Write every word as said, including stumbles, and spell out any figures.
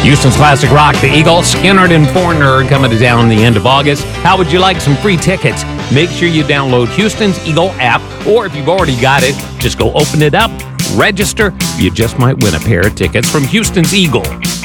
Houston's classic rock, the Eagles, Skynyrd and Foreigner coming to town the end of August. How would you like some free tickets? Make sure you download Houston's Eagle app, or if you've already got it, just go open it up, register. You just might win a pair of tickets from Houston's Eagle.